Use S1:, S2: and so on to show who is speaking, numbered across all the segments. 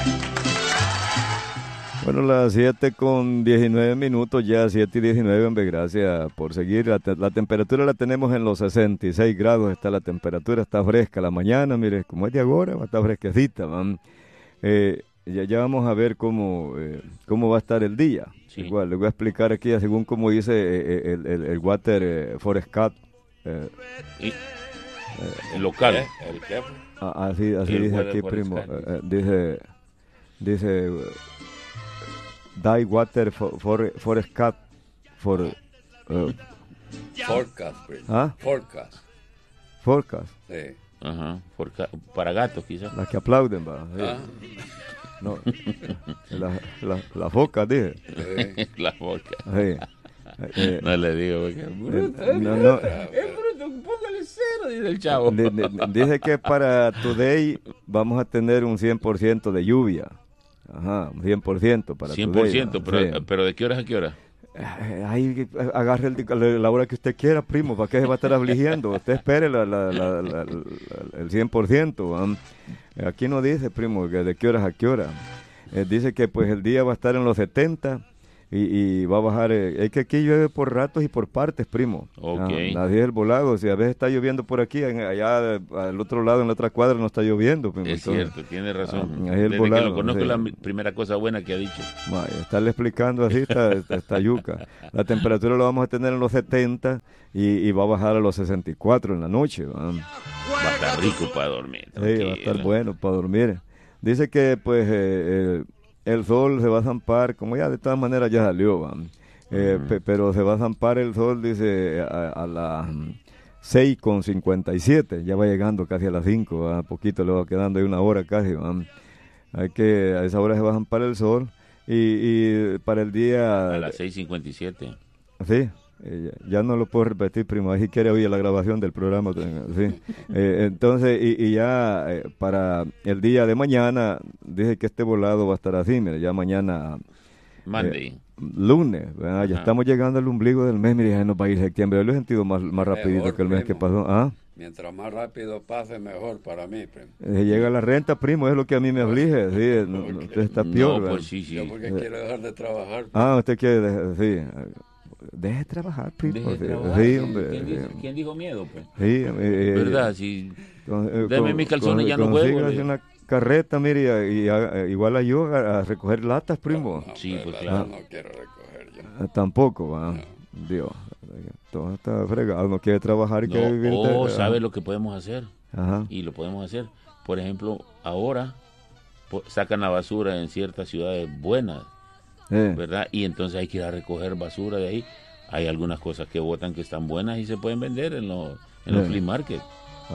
S1: Bueno, las 7:19, ya 7:19, hombre, gracias por seguir. La temperatura la tenemos en los 66 grados, está la temperatura, está fresca la mañana, mire, como es de ahora, está fresquecita, man. Ya vamos a ver cómo va a estar el día.
S2: Sí.
S1: Igual, le voy a explicar aquí, según como dice el Water Forecast.
S2: El local.
S3: ¿El qué?
S1: Así
S2: El
S1: dice
S2: Weather
S1: aquí,
S2: Forecast,
S1: primo. Dice Die Water Forecast for
S3: Forecast, primo.
S1: ¿Ah?
S3: Forecast.
S1: Forecast.
S3: Sí.
S2: Ajá. Para gatos, quizás.
S1: Las que aplauden, va. Sí.
S3: Ah,
S1: No, la foca, dije.
S3: sí.
S2: La boca.
S1: Sí.
S2: No le digo, porque es bruto.
S1: No.
S2: Es bruto, póngale cero, dice el chavo.
S1: Dice que para today vamos a tener un 100% de lluvia. Ajá, un 100% para
S2: 100%,
S1: today. Sí.
S2: pero ¿de qué horas a qué hora?
S1: Ahí agarre la hora que usted quiera, primo. ¿Para qué se va a estar afligiendo? Usted espere el 100%. Aquí no dice, primo, que de qué horas a qué hora. Dice que pues el día va a estar en los 70 y va a bajar. Es que aquí llueve por ratos y por partes, primo.
S2: Ok.
S1: Así es el volado. Si a veces está lloviendo por aquí, allá al otro lado, en la otra cuadra, no está lloviendo, primo.
S2: Es
S1: Entonces,
S2: cierto, tiene razón.
S1: ahí el
S2: Desde
S1: volado,
S2: que lo conozco
S1: sí.
S2: es la primera cosa buena que ha dicho.
S1: Estarle explicando así está yuca. La temperatura lo vamos a tener en los 70 y va a bajar a los 64 en la noche.
S2: Va a estar rico para dormir.
S1: Sí, va a estar bueno para dormir. Dice que pues el sol se va a zampar, como ya de todas maneras ya salió, pero se va a zampar el sol, dice, a las 6:57, ya va llegando casi a las 5, poquito le va quedando ahí una hora casi. A esa hora se va a zampar el sol y para el día...
S2: A las 6:57.
S1: Sí, ya no lo puedo repetir, primo, si quiere oír la grabación del programa. Sí. Entonces, y ya para el día de mañana, dije que este volado va a estar así, mire, ya mañana...
S2: Monday.
S1: Lunes, ¿verdad? Ya estamos llegando al ombligo del mes, mire, ya nos va a ir septiembre. Yo lo he sentido más rapidito
S3: Mejor,
S1: que el mes que
S3: primo.
S1: pasó.
S3: Mientras más rápido pase, mejor para mí, primo.
S1: Llega la renta, primo, es lo que a mí me aflige, sí, usted está peor.
S2: No,
S1: ¿verdad?
S2: pues sí.
S3: Yo porque quiero dejar de trabajar.
S1: Usted quiere, sí. Deje de trabajar, primo.
S2: Deje de
S1: Sí,
S2: trabajar.
S1: sí, hombre.
S2: ¿Quién dijo miedo, pues?
S1: Sí,
S2: ¿Verdad? Si deme mis calzones, ya no juego.
S1: Consígase una carreta, mire, igual ayuda a recoger latas, primo.
S3: No,
S2: Sí, pues
S3: la
S2: claro.
S3: No quiero recoger yo.
S1: Tampoco, va. Dios, todo está fregado, no quiere trabajar y quiere vivir.
S2: ¿Sabe lo que podemos hacer?
S1: Ajá.
S2: Y lo podemos hacer. Por ejemplo, ahora sacan la basura en ciertas ciudades buenas, ¿verdad? Y entonces hay que ir a recoger basura de ahí. Hay algunas cosas que botan que están buenas y se pueden vender en los flea market.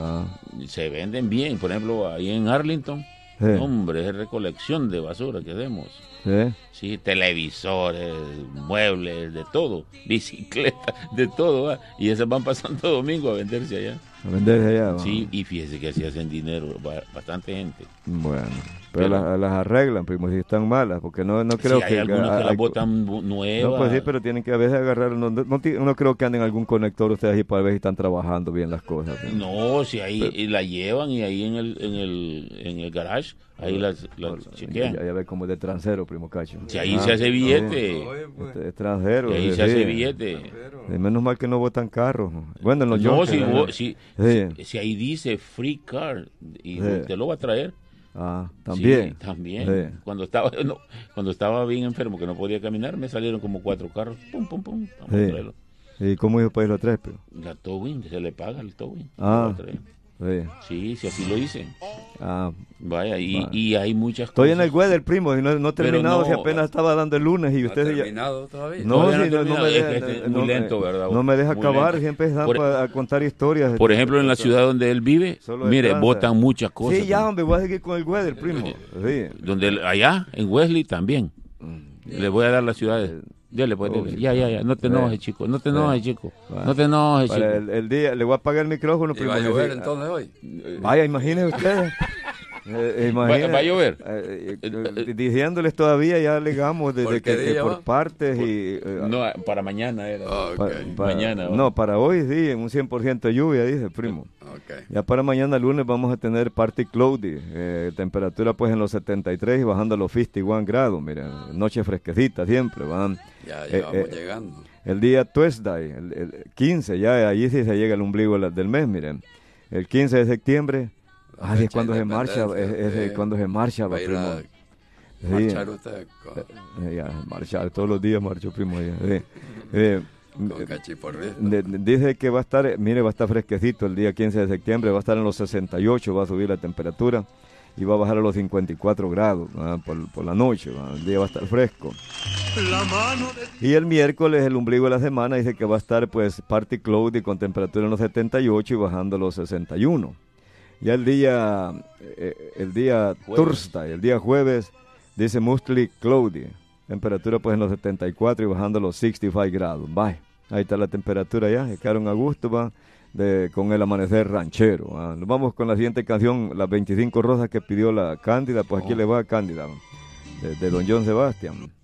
S2: Se venden bien. Por ejemplo, ahí en Arlington, hombre, es recolección de basura que hacemos. Sí, televisores, muebles, de todo, bicicletas, de todo, ¿va? Y esas van pasando domingo a venderse allá.
S1: A venderse allá, ¿va?
S2: Sí, y fíjese que así hacen dinero, bastante gente.
S1: Bueno, pero las arreglan, primo, si están malas, porque no creo
S2: sí,
S1: que...
S2: hay algunos que las botan nuevas.
S1: No, pues sí, pero tienen que a veces agarrar, no creo que anden algún conector ustedes ahí para ver si están trabajando bien las cosas.
S2: No, si ahí y la llevan y ahí en el garage, ahí las chequean.
S1: Ya ve como de transero, primo Cacho.
S2: Si ahí se hace billete.
S1: Extranjero.
S2: Y ahí se hace billete.
S1: Menos mal que no botan carros. Bueno, en los
S2: no,
S1: Junkers,
S2: si ahí dice free car y te lo va a traer.
S1: También.
S2: Sí, también. Sí. Cuando estaba bien enfermo, que no podía caminar, me salieron como 4 carros. Pum, pum, pum. Vamos a traerlo.
S1: ¿Y cómo hizo para ir a traer, pero?
S2: La towing, se le paga el towing. Sí, así lo hice. Vaya, y hay muchas
S1: Estoy
S2: cosas.
S1: en el weather, primo, y no he terminado, si apenas estaba dando el lunes y usted...
S3: ¿No ha terminado todavía?
S1: No,
S2: muy lento, ¿verdad?
S1: No me deja
S2: muy
S1: acabar,
S2: lento.
S1: siempre están a contar historias.
S2: Por ejemplo, en la ciudad donde él vive, mire, botan muchas cosas.
S1: Sí, ya, hombre, voy a seguir con el weather, primo. Sí.
S2: Allá, en Wesley, también. Le voy a dar las ciudades. Dile, pues, dile. Ya. No te enojes, chico. No te enojes, chico. No te enojes, chico.
S1: El día, le voy a apagar el micrófono,
S3: ¿Y
S1: primo.
S3: va a llover entonces hoy?
S1: Vaya, imagínese ustedes.
S2: Va a llover.
S1: Diciéndoles todavía, ya alegamos desde que por partes y...
S2: no, para mañana era.
S1: Mañana. No, para hoy sí, en un 100% de lluvia, dice primo. Ya para mañana lunes vamos a tener party cloudy, temperatura pues en los 73 y bajando a los 51 grados, mira, noche fresquecita siempre, van.
S3: Ya vamos llegando.
S1: El día Tuesday, el 15, ya allí sí se llega el ombligo del mes, miren. El 15 de septiembre, es cuando se marcha, es cuando se marcha, va, primo.
S3: Marchar usted.
S1: Ya, marchar, todos los días marcho, primo.
S3: Con cachiporrito.
S1: Dice que va a estar, mire, va a estar fresquecito el día 15 de septiembre, va a estar en los 68, va a subir la temperatura y va a bajar a los 54 grados por la noche, el día va a estar fresco. Y el miércoles, el ombligo de la semana, dice que va a estar pues party cloudy con temperatura en los 78 y bajando a los 61. Ya el día Thursday, el día jueves, dice mostly cloudy, temperatura pues en los 74 y bajando a los 65 grados. Bye. Ahí está la temperatura ya, se quedaron a gusto, con el amanecer ranchero. Nos vamos con la siguiente canción, las 25 rosas que pidió la Cándida, pues aquí le va a Cándida, de don John Sebastián.